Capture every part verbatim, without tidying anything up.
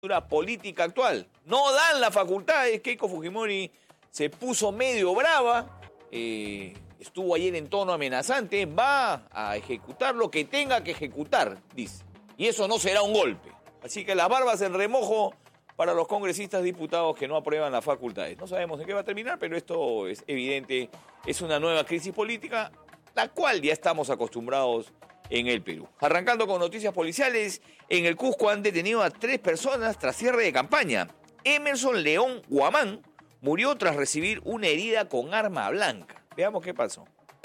política actual. No dan las facultades. Keiko Fujimori se puso medio brava, eh, estuvo ayer en tono amenazante, va a ejecutar lo que tenga que ejecutar, dice. Y eso no será un golpe. Así que las barbas en remojo para los congresistas diputados que no aprueban las facultades. No sabemos en qué va a terminar, pero esto es evidente, es una nueva crisis política, la cual ya estamos acostumbrados en el Perú. Arrancando con noticias policiales, en el Cusco han detenido a tres personas tras cierre de campaña. Emerson León Guamán murió tras recibir una herida con arma blanca. Veamos qué pasó.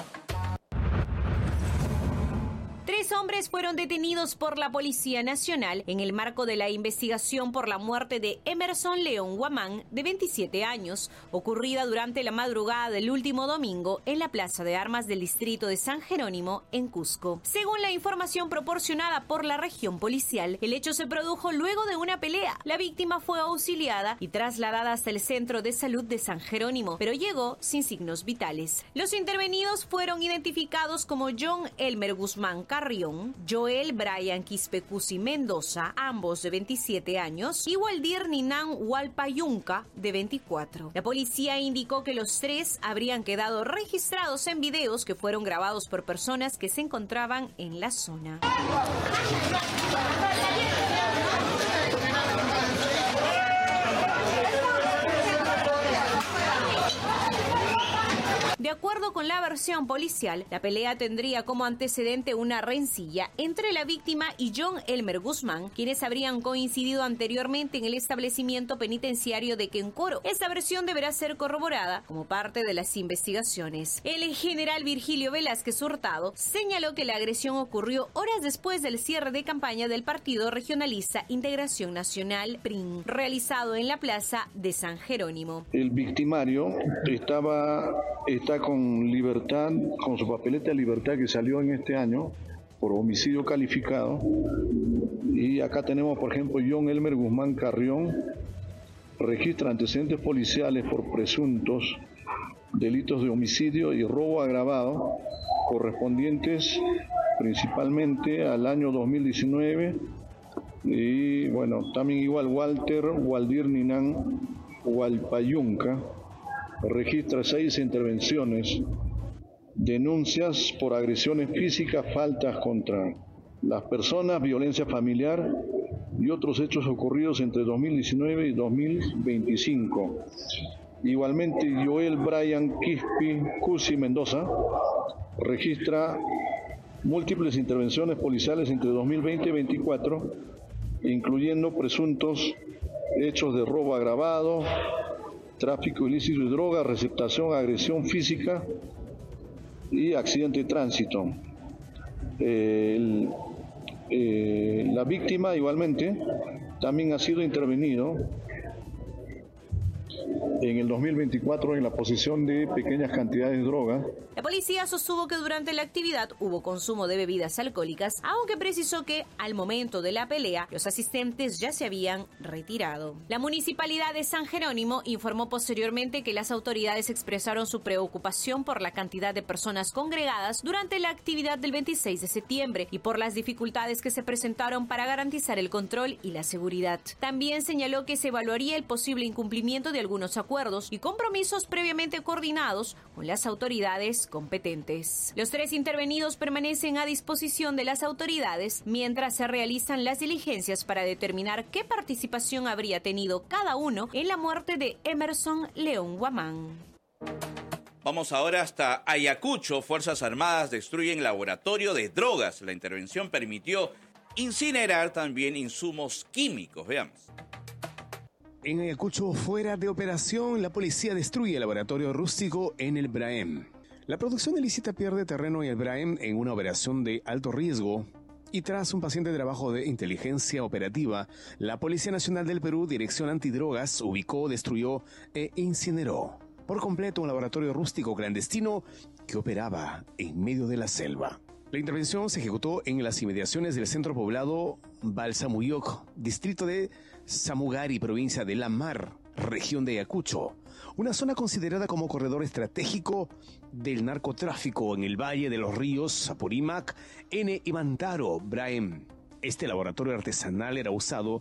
Tres hombres fueron detenidos por la Policía Nacional en el marco de la investigación por la muerte de Emerson León Guamán, de veintisiete años, ocurrida durante la madrugada del último domingo en la Plaza de Armas del distrito de San Jerónimo, en Cusco. Según la información proporcionada por la región policial, el hecho se produjo luego de una pelea. La víctima fue auxiliada y trasladada hasta el Centro de Salud de San Jerónimo, pero llegó sin signos vitales. Los intervenidos fueron identificados como John Elmer Guzmán Carrión, Joel Brian Quispecusi Mendoza, ambos de veintisiete años, y Waldir Ninan Hualpayunca, de veinticuatro. La policía indicó que los tres habrían quedado registrados en videos que fueron grabados por personas que se encontraban en la zona. De acuerdo con la versión policial, la pelea tendría como antecedente una rencilla entre la víctima y John Elmer Guzmán, quienes habrían coincidido anteriormente en el establecimiento penitenciario de Quencoro. Esta versión deberá ser corroborada como parte de las investigaciones. El general Virgilio Velázquez Hurtado señaló que la agresión ocurrió horas después del cierre de campaña del Partido Regionalista Integración Nacional, P R I N, realizado en la Plaza de San Jerónimo. El victimario estaba... está con libertad, con su papeleta de libertad que salió en este año por homicidio calificado. Y acá tenemos, por ejemplo, John Elmer Guzmán Carrión, registra antecedentes policiales por presuntos delitos de homicidio y robo agravado, correspondientes principalmente al año dos mil diecinueve. Y bueno, también igual Walter Waldir Ninan Hualpayunca, registra seis intervenciones, denuncias por agresiones físicas, faltas contra las personas, violencia familiar y otros hechos ocurridos entre dos mil diecinueve y dos mil veinticinco. Igualmente, Joel Brian Quispe Cusi Mendoza registra múltiples intervenciones policiales entre dos mil veinte y dos mil veinticuatro, incluyendo presuntos hechos de robo agravado, tráfico ilícito de drogas, receptación, agresión física y accidente de tránsito. Eh, el, eh, la víctima igualmente también ha sido intervenido en el dos mil veinticuatro en la posesión de pequeñas cantidades de droga. La policía sostuvo que durante la actividad hubo consumo de bebidas alcohólicas, aunque precisó que al momento de la pelea los asistentes ya se habían retirado. La municipalidad de San Jerónimo informó posteriormente que las autoridades expresaron su preocupación por la cantidad de personas congregadas durante la actividad del veintiséis de septiembre y por las dificultades que se presentaron para garantizar el control y la seguridad. También señaló que se evaluaría el posible incumplimiento de algunos acuerdos y compromisos previamente coordinados con las autoridades competentes. Los tres intervenidos permanecen a disposición de las autoridades mientras se realizan las diligencias para determinar qué participación habría tenido cada uno en la muerte de Emerson León Guamán. Vamos ahora hasta Ayacucho. Fuerzas Armadas destruyen laboratorio de drogas. La intervención permitió incinerar también insumos químicos. Veamos. En Ayacucho, fuera de operación, la policía destruye el laboratorio rústico en el Braem. La producción ilícita pierde terreno en el Braem en una operación de alto riesgo y tras un paciente trabajo de inteligencia operativa, la Policía Nacional del Perú, Dirección Antidrogas, ubicó, destruyó e incineró por completo un laboratorio rústico clandestino que operaba en medio de la selva. La intervención se ejecutó en las inmediaciones del centro poblado Balsamuyoc, distrito de Samugari, provincia de La Mar, región de Ayacucho, una zona considerada como corredor estratégico del narcotráfico en el Valle de los Ríos Apurímac, N y Mantaro, Braem. Este laboratorio artesanal era usado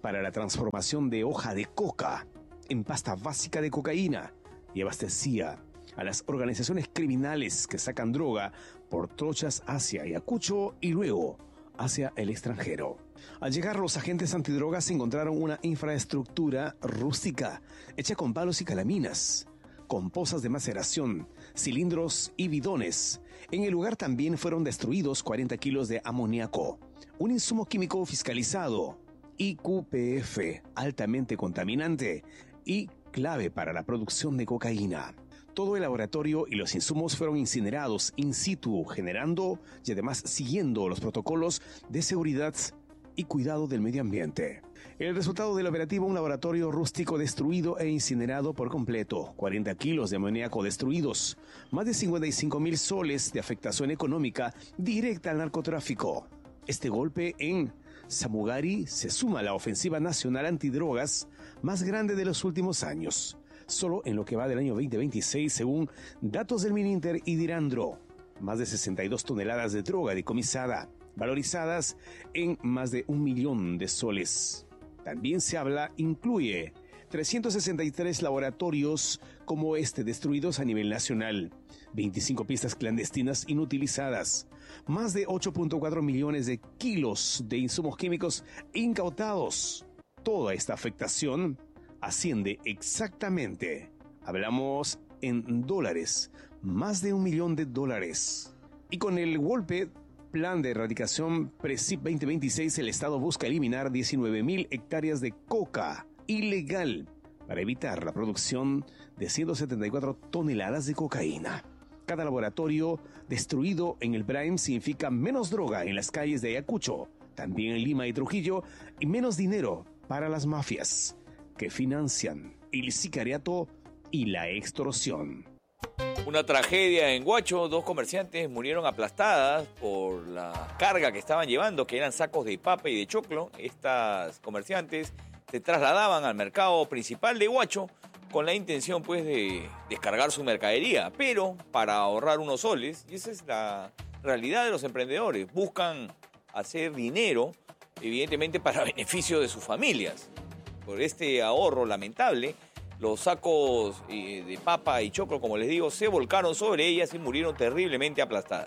para la transformación de hoja de coca en pasta básica de cocaína y abastecía a las organizaciones criminales que sacan droga por trochas hacia Ayacucho y luego hacia el extranjero. Al llegar, los agentes antidrogas encontraron una infraestructura rústica hecha con palos y calaminas, con pozas de maceración, cilindros y bidones. En el lugar también fueron destruidos cuarenta kilos de amoníaco, un insumo químico fiscalizado, I Q P F, altamente contaminante y clave para la producción de cocaína. Todo el laboratorio y los insumos fueron incinerados in situ, generando y además siguiendo los protocolos de seguridad y cuidado del medio ambiente. El resultado del operativo: un laboratorio rústico destruido e incinerado por completo, cuarenta kilos de amoníaco destruidos, más de cincuenta y cinco mil soles de afectación económica directa al narcotráfico. Este golpe en Samugari se suma a la ofensiva nacional antidrogas más grande de los últimos años. Solo en lo que va del año veinte veintiséis, según datos del Mininter y Dirandro, más de sesenta y dos toneladas de droga decomisada, valorizadas en más de un millón de soles. También se habla, incluye trescientos sesenta y tres laboratorios como este destruidos a nivel nacional, veinticinco pistas clandestinas inutilizadas, más de ocho punto cuatro millones de kilos de insumos químicos incautados. Toda esta afectación asciende exactamente, hablamos en dólares, más de un millón de dólares. Y con el golpe Plan de Erradicación PRESIP veinte veintiséis, el Estado busca eliminar diecinueve mil hectáreas de coca ilegal para evitar la producción de ciento setenta y cuatro toneladas de cocaína. Cada laboratorio destruido en el Braem significa menos droga en las calles de Ayacucho, también en Lima y Trujillo, y menos dinero para las mafias que financian el sicariato y la extorsión. Una tragedia en Huacho: dos comerciantes murieron aplastadas por la carga que estaban llevando, que eran sacos de papa y de choclo. Estas comerciantes se trasladaban al mercado principal de Huacho con la intención, pues, de descargar su mercadería, pero para ahorrar unos soles, y esa es la realidad de los emprendedores. Buscan hacer dinero, evidentemente para beneficio de sus familias. Por este ahorro lamentable, los sacos eh, de papa y choclo, como les digo, se volcaron sobre ellas y murieron terriblemente aplastadas.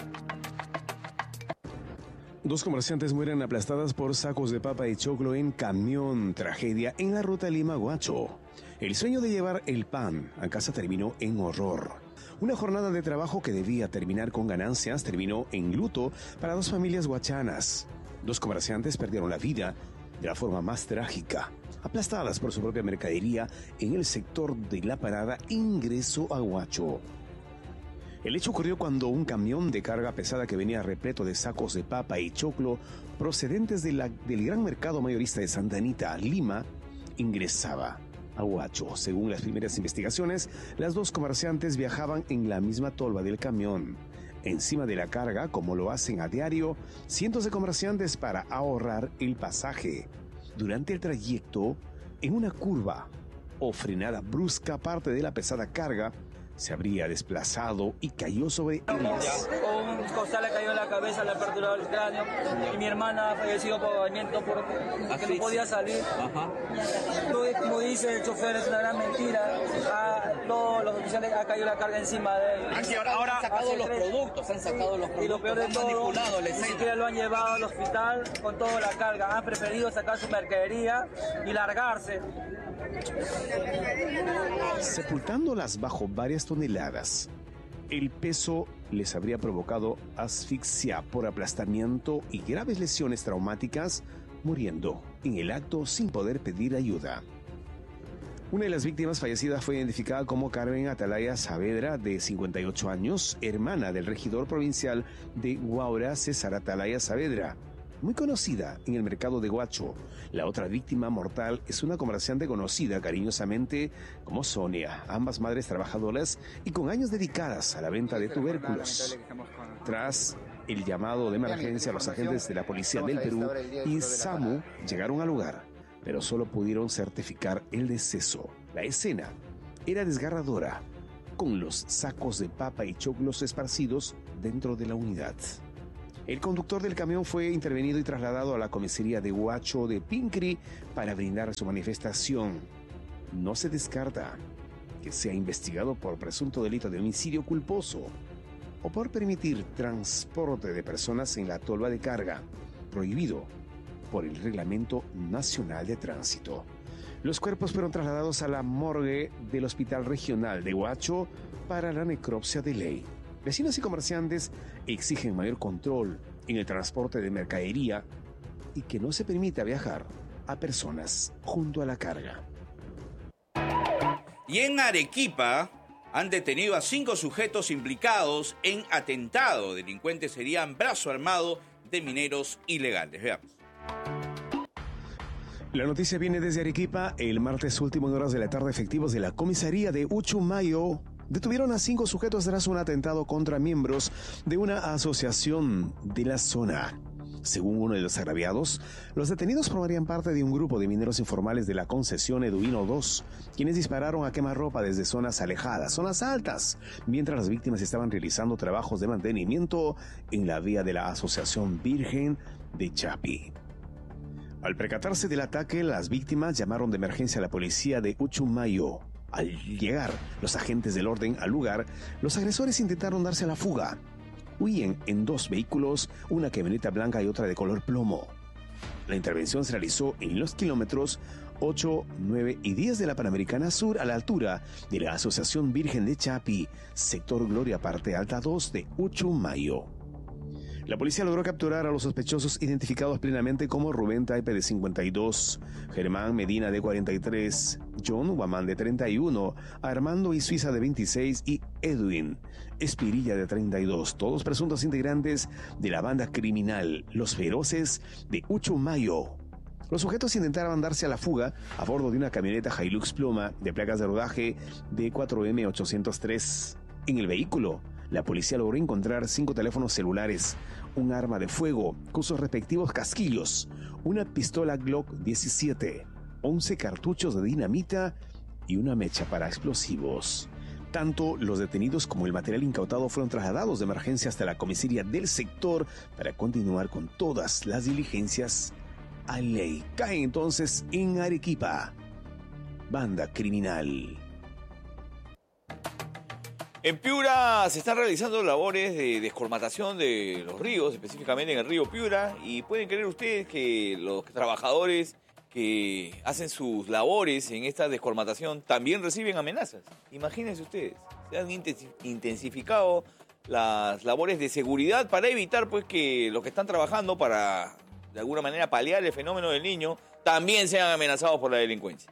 Dos comerciantes mueren aplastadas por sacos de papa y choclo en camión. Tragedia en la ruta Lima-Huacho. El sueño de llevar el pan a casa terminó en horror. Una jornada de trabajo que debía terminar con ganancias terminó en luto para dos familias huachanas. Dos comerciantes perdieron la vida de la forma más trágica, aplastadas por su propia mercadería en el sector de la parada ingreso a Huacho. El hecho ocurrió cuando un camión de carga pesada que venía repleto de sacos de papa y choclo procedentes de la, del gran mercado mayorista de Santa Anita, Lima, ingresaba a Huacho. Según las primeras investigaciones, las dos comerciantes viajaban en la misma tolva del camión. Encima de la carga, como lo hacen a diario, cientos de comerciantes para ahorrar el pasaje. Durante el trayecto, en una curva o frenada brusca, parte de la pesada carga se habría desplazado y cayó sobre ellas. Un costal le cayó en la cabeza, le aperturó el cráneo, y mi hermana ha fallecido por ahogamiento porque no podía salir. Ajá. Como dice el chofer, es una gran mentira. A todos los oficiales ha caído la carga encima de él. Ahora, ahora han sacado los tres. productos, han sacado los productos. Y lo peor de todo, ni siquiera lo han llevado al hospital con toda la carga. Han preferido sacar su mercadería y largarse. Sepultándolas bajo varias toneladas. El peso les habría provocado asfixia por aplastamiento y graves lesiones traumáticas, muriendo en el acto sin poder pedir ayuda. Una de las víctimas fallecidas fue identificada como Carmen Atalaya Saavedra, de cincuenta y ocho años, hermana del regidor provincial de Huaura, César Atalaya Saavedra, muy conocida en el mercado de Huacho. La otra víctima mortal es una comerciante conocida cariñosamente como Sonia, ambas madres trabajadoras y con años dedicadas a la venta de tubérculos. Tras el llamado de emergencia, los agentes de la Policía del Perú y SAMU llegaron al lugar, pero solo pudieron certificar el deceso. La escena era desgarradora, con los sacos de papa y choclos esparcidos dentro de la unidad. El conductor del camión fue intervenido y trasladado a la comisaría de Huacho de Pincri para brindar su manifestación. No se descarta que sea investigado por presunto delito de homicidio culposo o por permitir transporte de personas en la tolva de carga, prohibido por el Reglamento Nacional de Tránsito. Los cuerpos fueron trasladados a la morgue del Hospital Regional de Huacho para la necropsia de ley. Vecinos y comerciantes exigen mayor control en el transporte de mercadería y que no se permita viajar a personas junto a la carga. Y en Arequipa han detenido a cinco sujetos implicados en atentado. Delincuentes serían brazo armado de mineros ilegales. Veamos. La noticia viene desde Arequipa. El martes último en horas de la tarde, efectivos de la comisaría de Uchumayo detuvieron a cinco sujetos tras un atentado contra miembros de una asociación de la zona. Según uno de los agraviados, los detenidos formarían parte de un grupo de mineros informales de la concesión Eduino dos, quienes dispararon a quemarropa desde zonas alejadas, zonas altas, mientras las víctimas estaban realizando trabajos de mantenimiento en la vía de la Asociación Virgen de Chapi. Al percatarse del ataque, las víctimas llamaron de emergencia a la policía de Uchumayo. Al llegar los agentes del orden al lugar, los agresores intentaron darse a la fuga. Huyen en dos vehículos, una camioneta blanca y otra de color plomo. La intervención se realizó en los kilómetros ocho, nueve y diez de la Panamericana Sur, a la altura de la Asociación Virgen de Chapi, sector Gloria Parte Alta dos de Uchumayo. La policía logró capturar a los sospechosos identificados plenamente como Rubén Taipe de cincuenta y dos, Germán Medina de cuarenta y tres, John Guamán de treinta y uno, Armando y Suiza de veintiséis y Edwin Espirilla de treinta y dos, todos presuntos integrantes de la banda criminal Los Feroces de Uchumayo. Los sujetos intentaron darse a la fuga a bordo de una camioneta Hilux Pluma de placas de rodaje de cuatro eme ochocientos tres. En el vehículo, la policía logró encontrar cinco teléfonos celulares, un arma de fuego con sus respectivos casquillos, una pistola Glock diecisiete, once cartuchos de dinamita y una mecha para explosivos. Tanto los detenidos como el material incautado fueron trasladados de emergencia hasta la comisaría del sector para continuar con todas las diligencias a ley. Cae entonces en Arequipa banda criminal. En Piura se están realizando labores de descolmatación de los ríos, específicamente en el río Piura, y pueden creer ustedes que los trabajadores que hacen sus labores en esta descolmatación también reciben amenazas. Imagínense ustedes, se han intensificado las labores de seguridad para evitar pues que los que están trabajando para de alguna manera paliar el fenómeno del Niño también sean amenazados por la delincuencia.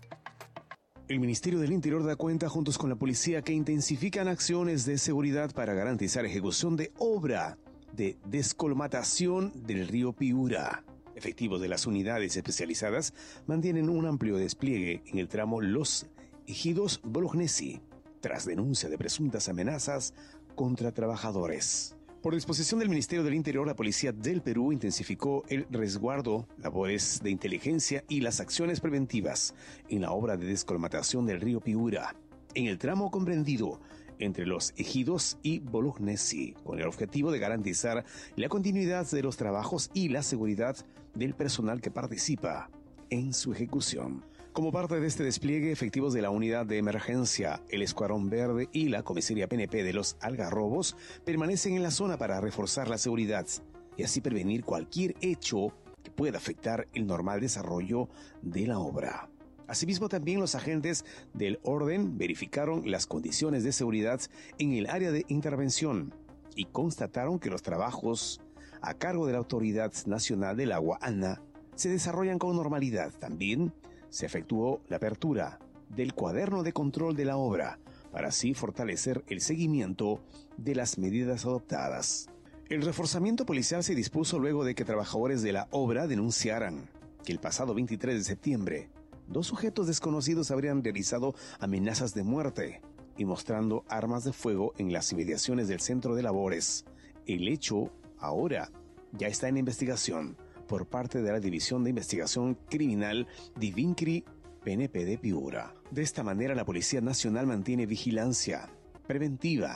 El Ministerio del Interior da cuenta juntos con la policía que intensifican acciones de seguridad para garantizar ejecución de obra de descolmatación del río Piura. Efectivos de las unidades especializadas mantienen un amplio despliegue en el tramo Los Ejidos Bolognesi, tras denuncia de presuntas amenazas contra trabajadores. Por disposición del Ministerio del Interior, la Policía del Perú intensificó el resguardo, labores de inteligencia y las acciones preventivas en la obra de descolmatación del río Piura, en el tramo comprendido entre Los Ejidos y Bolognesi, con el objetivo de garantizar la continuidad de los trabajos y la seguridad del personal que participa en su ejecución. Como parte de este despliegue, efectivos de la Unidad de Emergencia, el Escuadrón Verde y la Comisaría P N P de los Algarrobos permanecen en la zona para reforzar la seguridad y así prevenir cualquier hecho que pueda afectar el normal desarrollo de la obra. Asimismo, también los agentes del orden verificaron las condiciones de seguridad en el área de intervención y constataron que los trabajos a cargo de la Autoridad Nacional del Agua, ANA, se desarrollan con normalidad. También se efectuó la apertura del cuaderno de control de la obra para así fortalecer el seguimiento de las medidas adoptadas. El reforzamiento policial se dispuso luego de que trabajadores de la obra denunciaran que el pasado veintitrés de septiembre dos sujetos desconocidos habrían realizado amenazas de muerte y mostrando armas de fuego en las inmediaciones del centro de labores. El hecho ahora ya está en investigación por parte de la División de Investigación Criminal Divincri P N P de Piura. De esta manera, la Policía Nacional mantiene vigilancia preventiva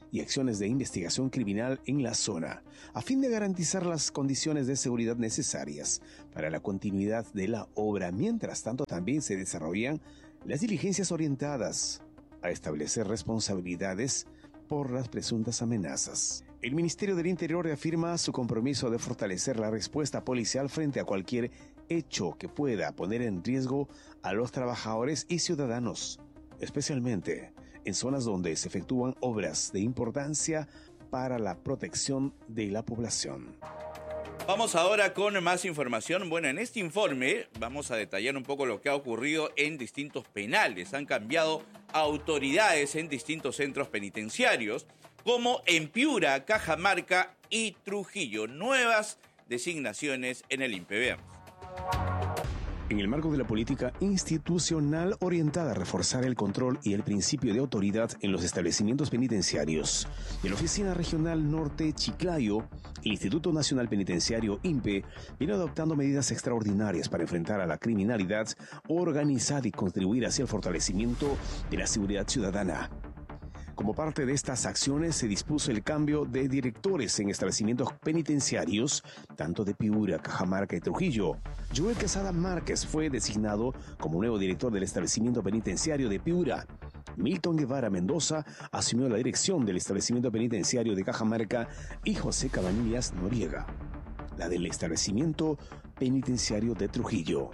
y acciones de investigación criminal en la zona, a fin de garantizar las condiciones de seguridad necesarias para la continuidad de la obra. Mientras tanto, también se desarrollan las diligencias orientadas a establecer responsabilidades por las presuntas amenazas. El Ministerio del Interior reafirma su compromiso de fortalecer la respuesta policial frente a cualquier hecho que pueda poner en riesgo a los trabajadores y ciudadanos, especialmente en zonas donde se efectúan obras de importancia para la protección de la población. Vamos ahora con más información. Bueno, en este informe vamos a detallar un poco lo que ha ocurrido en distintos penales. Han cambiado autoridades en distintos centros penitenciarios, como en Piura, Cajamarca y Trujillo. Nuevas designaciones en el I N P E. Veamos. En el marco de la política institucional orientada a reforzar el control y el principio de autoridad en los establecimientos penitenciarios, de la Oficina Regional Norte Chiclayo, el Instituto Nacional Penitenciario I N P E viene adoptando medidas extraordinarias para enfrentar a la criminalidad organizada y contribuir hacia el fortalecimiento de la seguridad ciudadana. Como parte de estas acciones, se dispuso el cambio de directores en establecimientos penitenciarios, tanto de Piura, Cajamarca y Trujillo. Joel Quesada Márquez fue designado como nuevo director del establecimiento penitenciario de Piura. Milton Guevara Mendoza asumió la dirección del establecimiento penitenciario de Cajamarca y José Cabanillas Noriega, la del establecimiento penitenciario de Trujillo.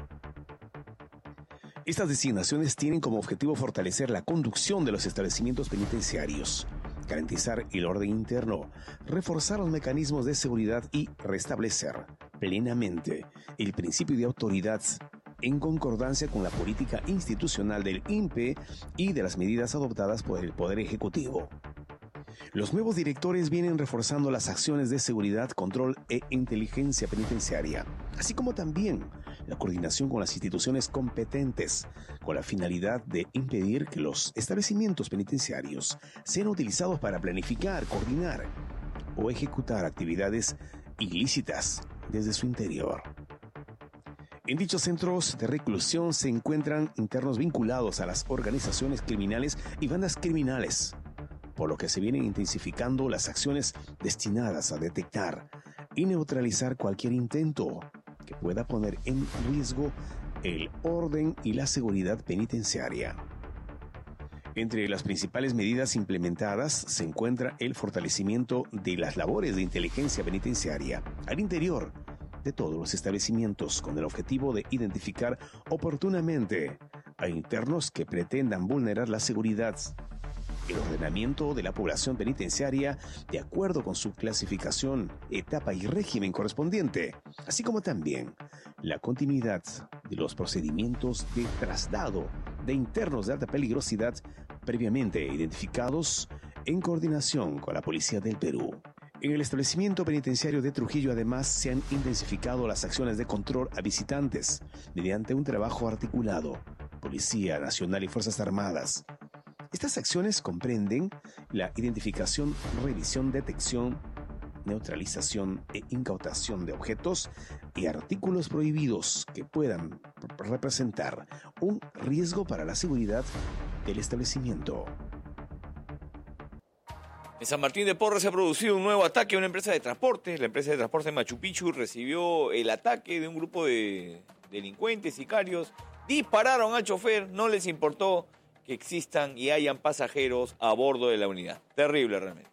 Estas designaciones tienen como objetivo fortalecer la conducción de los establecimientos penitenciarios, garantizar el orden interno, reforzar los mecanismos de seguridad y restablecer plenamente el principio de autoridad en concordancia con la política institucional del I N P E y de las medidas adoptadas por el Poder Ejecutivo. Los nuevos directores vienen reforzando las acciones de seguridad, control e inteligencia penitenciaria, así como también la coordinación con las instituciones competentes, con la finalidad de impedir que los establecimientos penitenciarios sean utilizados para planificar, coordinar o ejecutar actividades ilícitas desde su interior. En dichos centros de reclusión se encuentran internos vinculados a las organizaciones criminales y bandas criminales, por lo que se vienen intensificando las acciones destinadas a detectar y neutralizar cualquier intento que pueda poner en riesgo el orden y la seguridad penitenciaria. Entre las principales medidas implementadas se encuentra el fortalecimiento de las labores de inteligencia penitenciaria al interior de todos los establecimientos, con el objetivo de identificar oportunamente a internos que pretendan vulnerar la seguridad, el ordenamiento de la población penitenciaria de acuerdo con su clasificación, etapa y régimen correspondiente, así como también la continuidad de los procedimientos de traslado de internos de alta peligrosidad previamente identificados en coordinación con la Policía del Perú. En el establecimiento penitenciario de Trujillo, además, se han intensificado las acciones de control a visitantes mediante un trabajo articulado, Policía Nacional y Fuerzas Armadas. Estas acciones comprenden la identificación, revisión, detección, neutralización e incautación de objetos y artículos prohibidos que puedan representar un riesgo para la seguridad del establecimiento. En San Martín de Porres se ha producido un nuevo ataque a una empresa de transporte. La empresa de transporte Machu Picchu recibió el ataque de un grupo de delincuentes, sicarios. Dispararon al chofer, no les importó que existan y hayan pasajeros a bordo de la unidad. Terrible realmente.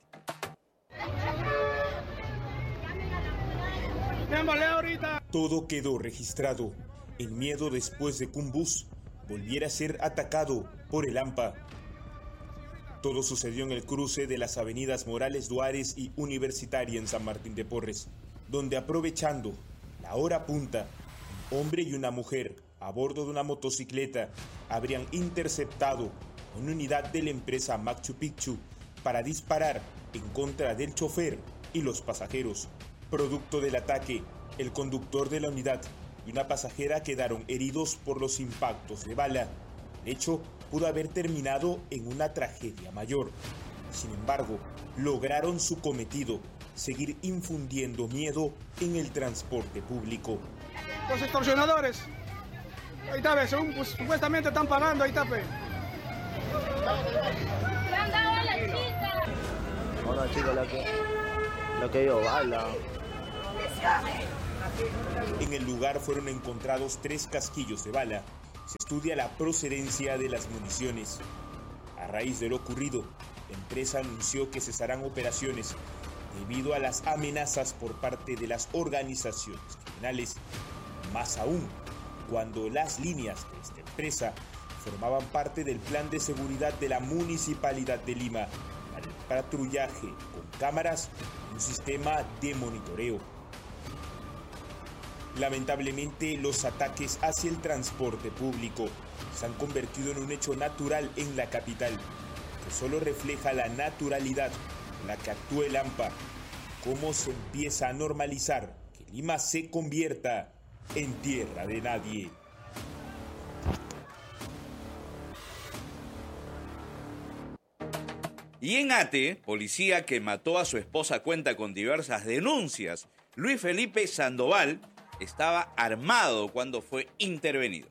Todo quedó registrado. El miedo después de que un bus volviera a ser atacado por el AMPA. Todo sucedió en el cruce de las avenidas Morales Duárez y Universitaria en San Martín de Porres, donde, aprovechando la hora punta, un hombre y una mujer a bordo de una motocicleta habrían interceptado una unidad de la empresa Machu Picchu para disparar en contra del chofer y los pasajeros. Producto del ataque, el conductor de la unidad y una pasajera quedaron heridos por los impactos de bala. El hecho pudo haber terminado en una tragedia mayor. Sin embargo, lograron su cometido, seguir infundiendo miedo en el transporte público. Los extorsionadores, ahí está, ve, según, pues, supuestamente están pagando, ahí está, ve. una chica la que, la que dio bala. En el lugar fueron encontrados tres casquillos de bala. Se estudia la procedencia de las municiones. A raíz de lo ocurrido, la empresa anunció que cesarán operaciones debido a las amenazas por parte de las organizaciones criminales, más aún cuando las líneas de esta empresa formaban parte del plan de seguridad de la Municipalidad de Lima para el patrullaje con cámaras y un sistema de monitoreo. Lamentablemente, los ataques hacia el transporte público se han convertido en un hecho natural en la capital, que solo refleja la naturalidad con la que actúa el AMPA, cómo se empieza a normalizar que Lima se convierta en tierra de nadie. Y en Ate, policía que mató a su esposa cuenta con diversas denuncias. Luis Felipe Sandoval estaba armado cuando fue intervenido.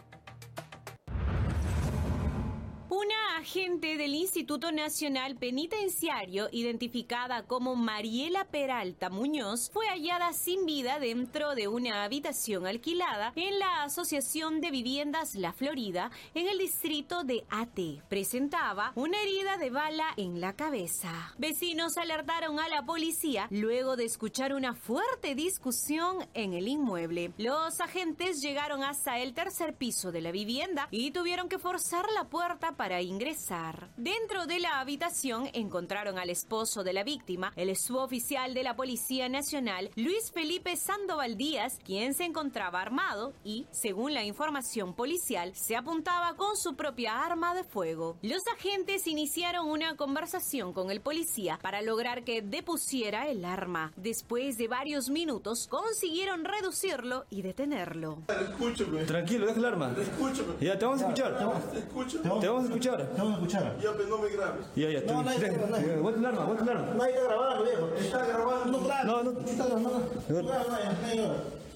Una agente del Instituto Nacional Penitenciario, identificada como Mariela Peralta Muñoz, fue hallada sin vida dentro de una habitación alquilada en la Asociación de Viviendas La Florida, en el distrito de Ate. Presentaba una herida de bala en la cabeza. Vecinos alertaron a la policía luego de escuchar una fuerte discusión en el inmueble. Los agentes llegaron hasta el tercer piso de la vivienda y tuvieron que forzar la puerta para ingresar. Dentro de la habitación encontraron al esposo de la víctima, el suboficial de la Policía Nacional, Luis Felipe Sandoval Díaz, quien se encontraba armado y, según la información policial, se apuntaba con su propia arma de fuego. Los agentes iniciaron una conversación con el policía para lograr que depusiera el arma. Después de varios minutos, consiguieron reducirlo y detenerlo. Escúchame. Tranquilo, deja el arma. Escúchame. Ya, te vamos a escuchar. Te escucho. Te vamos a escuchar. Te vamos a escuchar. Ya, pero no me grabes. Ya, ya, tú. No, nadie está grabando. Aguanta el arma, aguanta el arma. Nadie está grabando, viejo. Está grabando. No grabes. No, no. Está grabando. No grabes, nadie graba.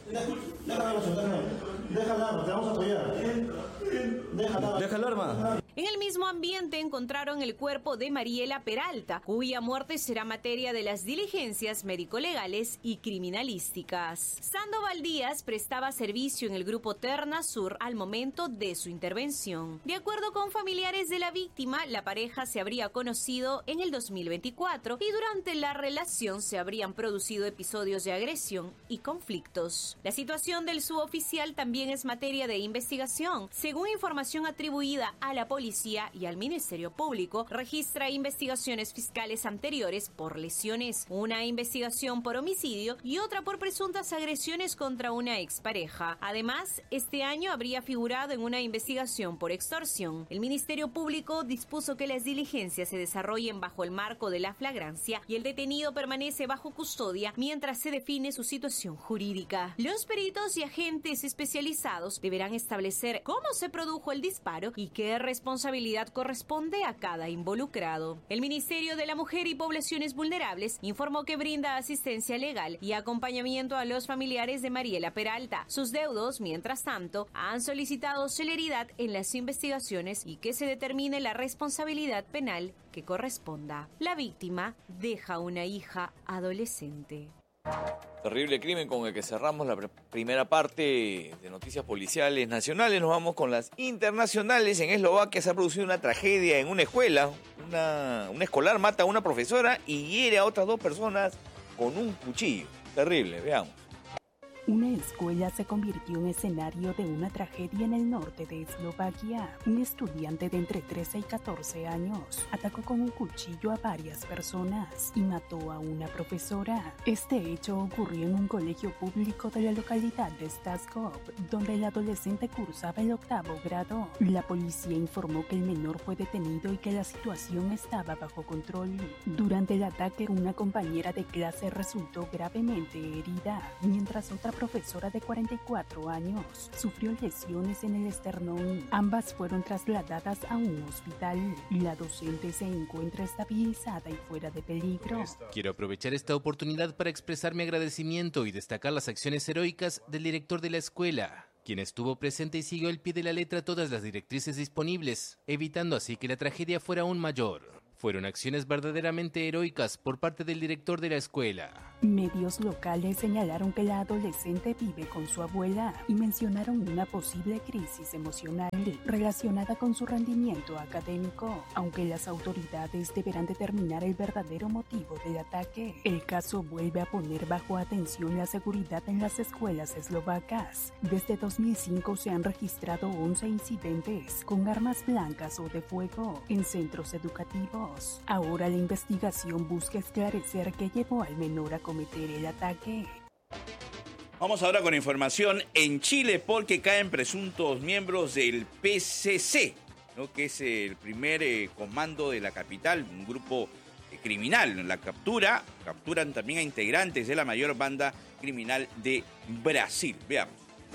Deja el arma, deja el arma, te vamos a apoyar. Deja el arma. Deja el arma. En el mismo ambiente encontraron el cuerpo de Mariela Peralta, cuya muerte será materia de las diligencias médico-legales y criminalísticas. Sandoval Díaz prestaba servicio en el grupo Terna Sur al momento de su intervención. De acuerdo con familiares de la víctima, la pareja se habría conocido en el dos mil veinticuatro y durante la relación se habrían producido episodios de agresión y conflictos. La situación del suboficial también es materia de investigación. Según información atribuida a la policía, Policía y al Ministerio Público, registra investigaciones fiscales anteriores por lesiones, una investigación por homicidio y otra por presuntas agresiones contra una expareja. Además, este año habría figurado en una investigación por extorsión. El Ministerio Público dispuso que las diligencias se desarrollen bajo el marco de la flagrancia y el detenido permanece bajo custodia mientras se define su situación jurídica. Los peritos y agentes especializados deberán establecer cómo se produjo el disparo y qué responsabilidad responsabilidad corresponde a cada involucrado. El Ministerio de la Mujer y Poblaciones Vulnerables informó que brinda asistencia legal y acompañamiento a los familiares de Mariela Peralta. Sus deudos, mientras tanto, han solicitado celeridad en las investigaciones y que se determine la responsabilidad penal que corresponda. La víctima deja una hija adolescente. Terrible crimen con el que cerramos la pr- primera parte de noticias policiales nacionales. Nos vamos con las internacionales. En Eslovaquia se ha producido una tragedia en una escuela. Una, una escolar mata a una profesora y hiere a otras dos personas con un cuchillo. Terrible, veamos. Una escuela se convirtió en escenario de una tragedia en el norte de Eslovaquia. Un estudiante de entre trece y catorce años atacó con un cuchillo a varias personas y mató a una profesora. Este hecho ocurrió en un colegio público de la localidad de Staskov, donde el adolescente cursaba el octavo grado. La policía informó que el menor fue detenido y que la situación estaba bajo control. Durante el ataque, una compañera de clase resultó gravemente herida, mientras otra profesora de cuarenta y cuatro años sufrió lesiones en el esternón. Ambas fueron trasladadas a un hospital. La docente se encuentra estabilizada y fuera de peligro. Quiero aprovechar esta oportunidad para expresar mi agradecimiento y destacar las acciones heroicas del director de la escuela, quien estuvo presente y siguió al pie de la letra todas las directrices disponibles, evitando así que la tragedia fuera aún mayor. Fueron acciones verdaderamente heroicas por parte del director de la escuela. Medios locales señalaron que la adolescente vive con su abuela y mencionaron una posible crisis emocional relacionada con su rendimiento académico, aunque las autoridades deberán determinar el verdadero motivo del ataque. El caso vuelve a poner bajo atención la seguridad en las escuelas eslovacas. Desde dos mil cinco se han registrado once incidentes con armas blancas o de fuego en centros educativos. Ahora la investigación busca esclarecer qué llevó al menor a cometer el ataque. Vamos ahora con información en Chile porque caen presuntos miembros del P C C, ¿no? Que es el primer eh, comando de la capital, un grupo eh, criminal. La captura, capturan también a integrantes de la mayor banda criminal de Brasil. Veamos.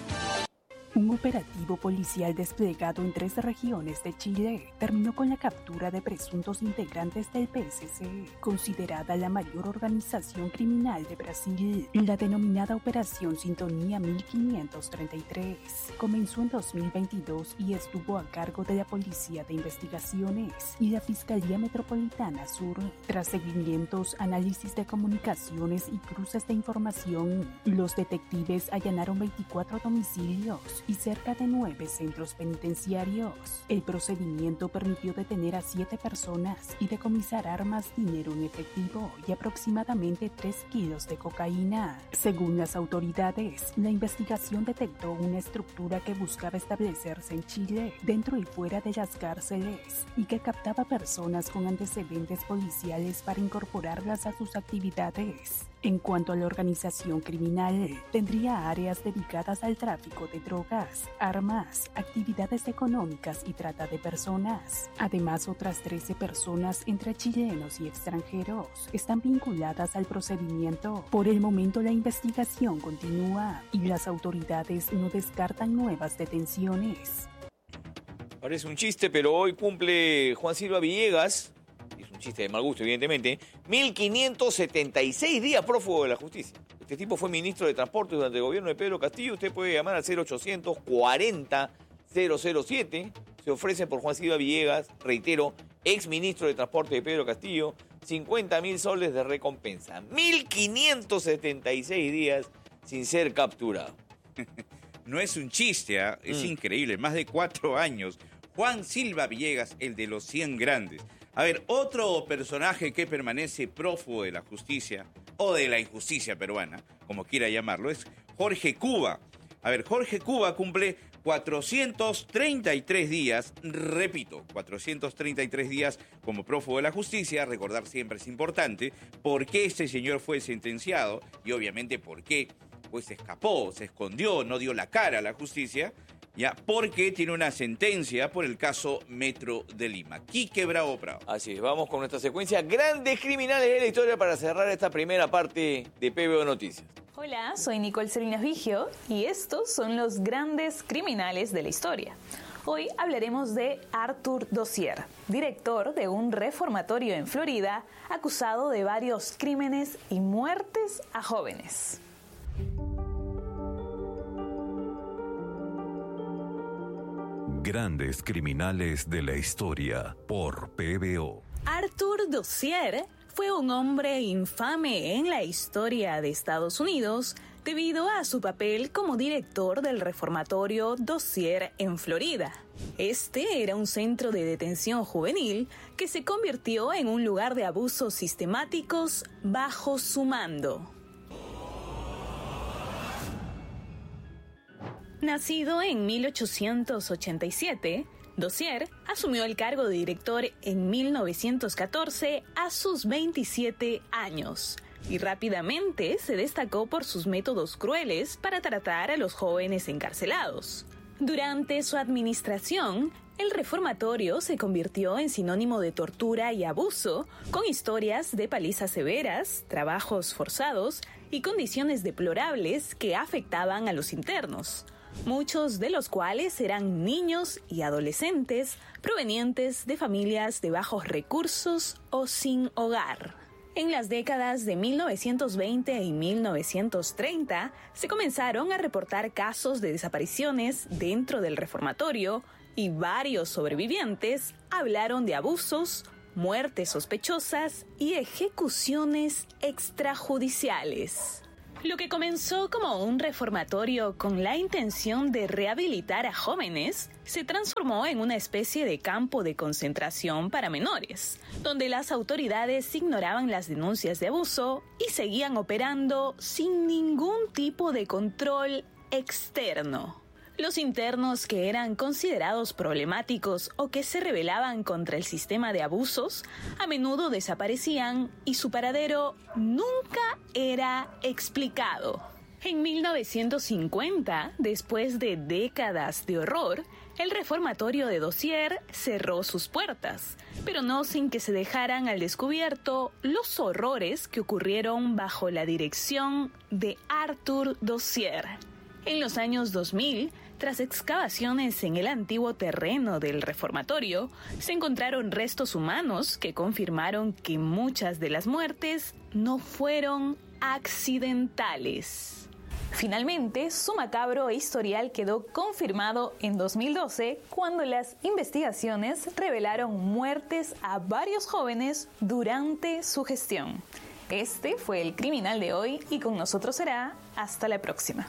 Un operativo policial desplegado en tres regiones de Chile terminó con la captura de presuntos integrantes del P C C, considerada la mayor organización criminal de Brasil. La denominada Operación Sintonía mil quinientos treinta y tres comenzó en dos mil veintidós y estuvo a cargo de la Policía de Investigaciones y la Fiscalía Metropolitana Sur. Tras seguimientos, análisis de comunicaciones y cruces de información, los detectives allanaron veinticuatro domicilios y cerca de nueve centros penitenciarios. El procedimiento permitió detener a siete personas y decomisar armas, dinero en efectivo y aproximadamente tres kilos de cocaína. Según las autoridades, la investigación detectó una estructura que buscaba establecerse en Chile, dentro y fuera de las cárceles, y que captaba personas con antecedentes policiales para incorporarlas a sus actividades. En cuanto a la organización criminal, tendría áreas dedicadas al tráfico de drogas, armas, actividades económicas y trata de personas. Además, otras trece personas entre chilenos y extranjeros están vinculadas al procedimiento. Por el momento, la investigación continúa y las autoridades no descartan nuevas detenciones. Parece un chiste, pero hoy cumple Juan Silva Villegas. Chiste de mal gusto, evidentemente, mil quinientos setenta y seis días prófugo de la justicia. Este tipo fue ministro de Transporte durante el gobierno de Pedro Castillo. Usted puede llamar al cero ochocientos cuarenta cero cero siete. Se ofrece por Juan Silva Villegas, reitero, ex ministro de Transporte de Pedro Castillo, cincuenta mil soles de recompensa. mil quinientos setenta y seis días sin ser capturado. No es un chiste, ¿eh? Es mm. increíble. Más de cuatro años. Juan Silva Villegas, el de los cien grandes. A ver, otro personaje que permanece prófugo de la justicia, o de la injusticia peruana, como quiera llamarlo, es Jorge Cuba. A ver, Jorge Cuba cumple cuatrocientos treinta y tres días, repito, cuatrocientos treinta y tres días como prófugo de la justicia. Recordar siempre es importante por qué este señor fue sentenciado y obviamente por qué pues se escapó, se escondió, no dio la cara a la justicia. Ya, porque tiene una sentencia por el caso Metro de Lima. Quique Bravo Bravo. Así es, vamos con nuestra secuencia Grandes Criminales de la Historia para cerrar esta primera parte de P B O Noticias. Hola, soy Nicole Salinas Vigio y estos son los Grandes Criminales de la Historia. Hoy hablaremos de Arthur Dozier, director de un reformatorio en Florida, acusado de varios crímenes y muertes a jóvenes. Grandes Criminales de la Historia por P B O. Arthur Dozier fue un hombre infame en la historia de Estados Unidos debido a su papel como director del reformatorio Dozier en Florida. Este era un centro de detención juvenil que se convirtió en un lugar de abusos sistemáticos bajo su mando. Nacido en mil ochocientos ochenta y siete, Dozier asumió el cargo de director en mil novecientos catorce a sus veintisiete años y rápidamente se destacó por sus métodos crueles para tratar a los jóvenes encarcelados. Durante su administración, el reformatorio se convirtió en sinónimo de tortura y abuso, con historias de palizas severas, trabajos forzados y condiciones deplorables que afectaban a los internos, muchos de los cuales eran niños y adolescentes provenientes de familias de bajos recursos o sin hogar. En las décadas de mil novecientos veinte y mil novecientos treinta se comenzaron a reportar casos de desapariciones dentro del reformatorio y varios sobrevivientes hablaron de abusos muertes sospechosas y ejecuciones extrajudiciales. Lo que comenzó como un reformatorio con la intención de rehabilitar a jóvenes, se transformó en una especie de campo de concentración para menores, donde las autoridades ignoraban las denuncias de abuso y seguían operando sin ningún tipo de control externo. Los internos que eran considerados problemáticos o que se rebelaban contra el sistema de abusos a menudo desaparecían y su paradero nunca era explicado. En mil novecientos cincuenta, después de décadas de horror, el reformatorio de Dossier cerró sus puertas, pero no sin que se dejaran al descubierto los horrores que ocurrieron bajo la dirección de Arthur Dossier. En los años dos mil, tras excavaciones en el antiguo terreno del reformatorio, se encontraron restos humanos que confirmaron que muchas de las muertes no fueron accidentales. Finalmente, su macabro historial quedó confirmado en dos mil doce, cuando las investigaciones revelaron muertes a varios jóvenes durante su gestión. Este fue el Criminal de hoy y con nosotros será hasta la próxima.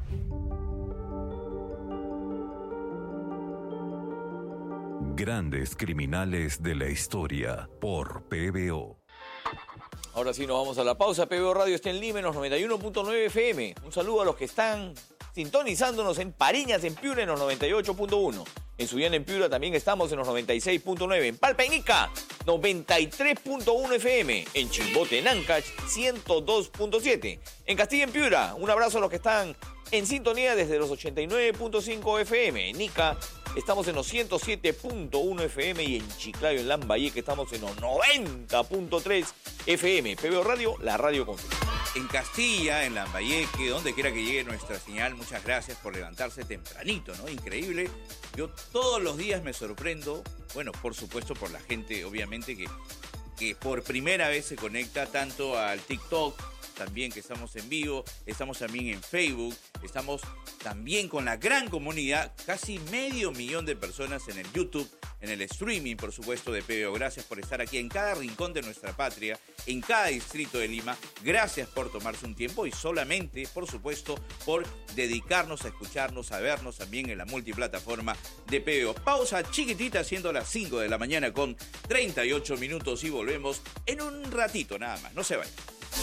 Grandes criminales de la historia por P B O. Ahora sí nos vamos a la pausa. P B O Radio está en Lima en los noventa y uno punto nueve F M. Un saludo a los que están sintonizándonos en Pariñas, en Piura, en los noventa y ocho punto uno. En Sullana, en Piura, también estamos en los noventa y seis punto nueve. En Palpa, en Ica, noventa y tres punto uno F M. En Chimbote, en Ancash, ciento dos punto siete. En Castilla, en Piura, un abrazo a los que están en sintonía desde los ochenta y nueve punto cinco F M. En Ica estamos en los ciento siete punto uno F M y en Chiclayo, en Lambayeque, estamos en los noventa punto tres F M. P B O Radio, la radio confiable. En Castilla, en Lambayeque, donde quiera que llegue nuestra señal, muchas gracias por levantarse tempranito, ¿no? Increíble. Yo todos los días me sorprendo, bueno, por supuesto por la gente, obviamente, que, que por primera vez se conecta tanto al TikTok, también que estamos en vivo, estamos también en Facebook, estamos también con la gran comunidad, casi medio millón de personas en el YouTube, en el streaming, por supuesto, de P B O. Gracias por estar aquí en cada rincón de nuestra patria, en cada distrito de Lima. Gracias por tomarse un tiempo y solamente, por supuesto, por dedicarnos a escucharnos, a vernos también en la multiplataforma de P B O. Pausa chiquitita, siendo las cinco de la mañana con treinta y ocho minutos y volvemos en un ratito nada más. No se vayan.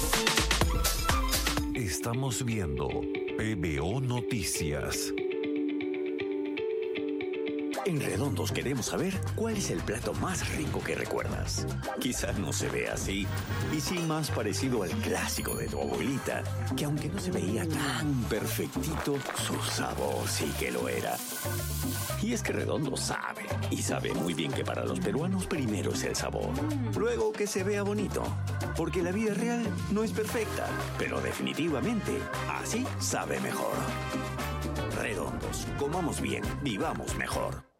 Estamos viendo P B O Noticias. En Redondos queremos saber cuál es el plato más rico que recuerdas. Quizás no se vea así, y sí más parecido al clásico de tu abuelita, que aunque no se veía tan perfectito, su sabor sí que lo era. Y es que Redondo sabe, y sabe muy bien que para los peruanos primero es el sabor, luego que se vea bonito, porque la vida real no es perfecta, pero definitivamente así sabe mejor. Redondos, comamos bien, vivamos mejor.